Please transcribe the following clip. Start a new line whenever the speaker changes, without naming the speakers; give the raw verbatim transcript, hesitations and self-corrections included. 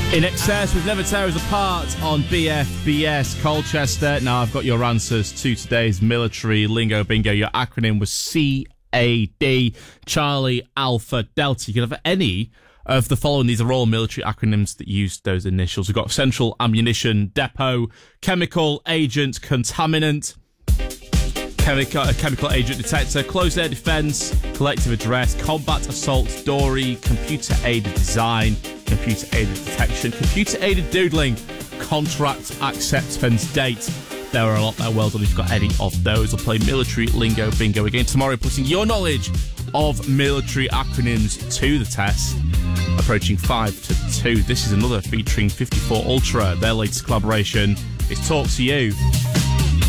In Excess with Never Tear Us Apart on B F B S Colchester. Now I've got your answers to today's military lingo bingo. Your acronym was C A D, Charlie Alpha Delta. You can have any of the following. These are all military acronyms that use those initials. We've got Central Ammunition Depot, Chemical Agent Contaminant, Chemical, uh, chemical Agent Detector, Closed Air Defence, Collective Address, Combat Assault Dory, Computer Aided Design, Computer Aided Detection, Computer Aided Doodling, Contract Acceptance Date. There are a lot there. Well done if you've got any of those. I'll play Military Lingo Bingo again tomorrow, putting your knowledge of military acronyms to the test. Approaching five to two. This is another featuring fifty-four Ultra. Their latest collaboration is Talk to You.